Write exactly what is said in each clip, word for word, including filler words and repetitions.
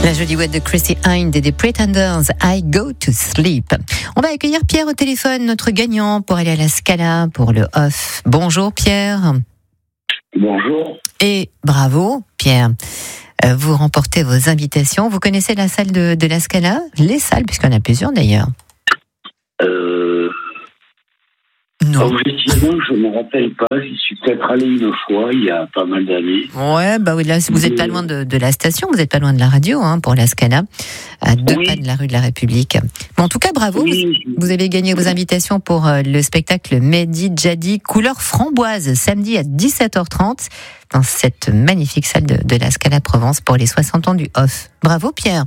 La jolie web de Chrissy Hynde et des Pretenders, I Go to Sleep. On va accueillir Pierre au téléphone, notre gagnant pour aller à la Scala pour le off. Bonjour Pierre. Bonjour. Et bravo Pierre. Euh, vous remportez vos invitations. Vous connaissez la salle de, de la Scala ? Les salles, puisqu'il y en a plusieurs d'ailleurs. Euh... Non. Objectivement, je ne me rappelle pas. J'y suis peut-être allé une fois, il y a pas mal d'années. Ouais, bah oui, là, vous n'êtes pas loin de, de la station, vous n'êtes pas loin de la radio, hein, pour la Scala, à deux Oui. pas de la rue de la République. Mais en tout cas, bravo, Oui. vous, vous avez gagné vos invitations pour euh, le spectacle Mehdi Jadi couleur framboise, samedi à dix-sept heures trente, dans cette magnifique salle de, de la Scala Provence pour les soixante ans du off. Bravo Pierre.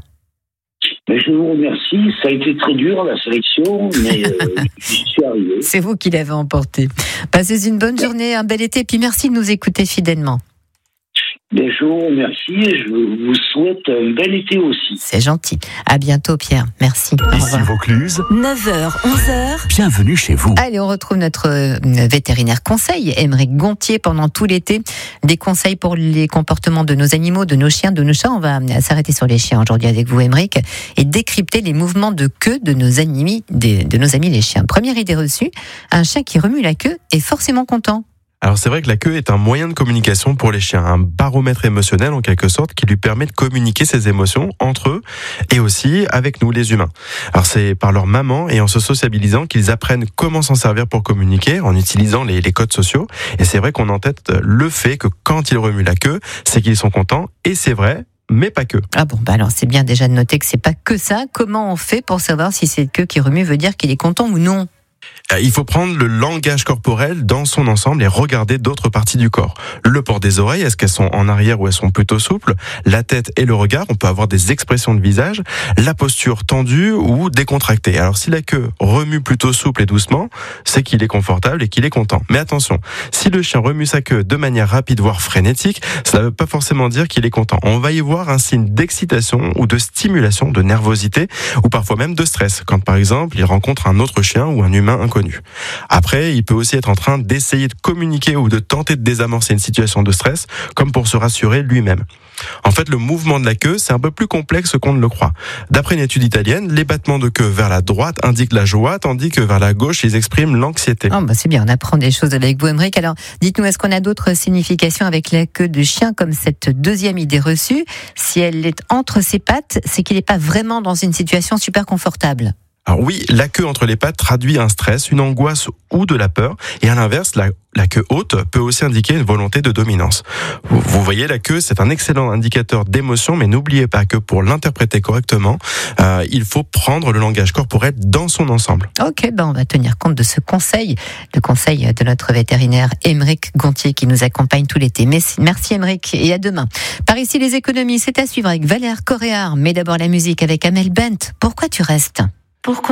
Mais je vous remercie. Ça a été très dur, la sélection, mais euh, j'y suis arrivé. C'est vous qui l'avez emporté. Passez une bonne journée, un bel été, puis merci de nous écouter fidèlement. Mais je vous remercie et je vous souhaite un bel été aussi. C'est gentil. À bientôt Pierre. Merci. Au Ici revoir. Vaucluse, neuf heures, onze heures. bienvenue chez vous. Allez, on retrouve notre euh, vétérinaire conseil, Aymeric Gontier, pendant tout l'été. Des conseils pour les comportements de nos animaux, de nos chiens, de nos chats. On va s'arrêter sur les chiens aujourd'hui avec vous, Aymeric, et décrypter les mouvements de queue de nos amis, de, de nos amis les chiens. Première idée reçue, un chien qui remue la queue est forcément content. Alors c'est vrai que la queue est un moyen de communication pour les chiens, un baromètre émotionnel en quelque sorte qui lui permet de communiquer ses émotions entre eux et aussi avec nous les humains. Alors c'est par leur maman et en se sociabilisant qu'ils apprennent comment s'en servir pour communiquer en utilisant les, les codes sociaux. Et c'est vrai qu'on a en tête le fait que quand ils remuent la queue, c'est qu'ils sont contents et c'est vrai. Mais pas que. Ah bon, bah alors c'est bien déjà de noter que c'est pas que ça. Comment on fait pour savoir si cette queue qui remue veut dire qu'il est content ou non ? Il faut prendre le langage corporel dans son ensemble et regarder d'autres parties du corps. Le port des oreilles, est-ce qu'elles sont en arrière ou elles sont plutôt souples ? La tête et le regard, on peut avoir des expressions de visage. La posture tendue ou décontractée. Alors si la queue remue plutôt souple et doucement, c'est qu'il est confortable et qu'il est content. Mais attention, si le chien remue sa queue de manière rapide voire frénétique, ça ne veut pas forcément dire qu'il est content. On va y voir un signe d'excitation ou de stimulation, de nervosité ou parfois même de stress, quand par exemple il rencontre un autre chien ou un humain inconnu. Après, il peut aussi être en train d'essayer de communiquer ou de tenter de désamorcer une situation de stress, comme pour se rassurer lui-même. En fait, le mouvement de la queue, c'est un peu plus complexe qu'on ne le croit. D'après une étude italienne, les battements de queue vers la droite indiquent la joie, tandis que vers la gauche, ils expriment l'anxiété. Oh bah c'est bien, on apprend des choses avec vous, Aymeric. Alors, dites-nous, est-ce qu'on a d'autres significations avec la queue de chien, comme cette deuxième idée reçue ? Si elle est entre ses pattes, c'est qu'il n'est pas vraiment dans une situation super confortable. Alors oui, la queue entre les pattes traduit un stress, une angoisse ou de la peur. Et à l'inverse, la, la queue haute peut aussi indiquer une volonté de dominance. Vous, vous voyez, la queue, c'est un excellent indicateur d'émotion, mais n'oubliez pas que pour l'interpréter correctement, euh, il faut prendre le langage corporel dans son ensemble. Ok, ben on va tenir compte de ce conseil, le conseil de notre vétérinaire Aymeric Gontier qui nous accompagne tout l'été. Merci Aymeric et à demain. Par ici, les économies, c'est à suivre avec Valère Coréard. Mais d'abord la musique avec Amel Bent. Pourquoi tu restes ? Pourquoi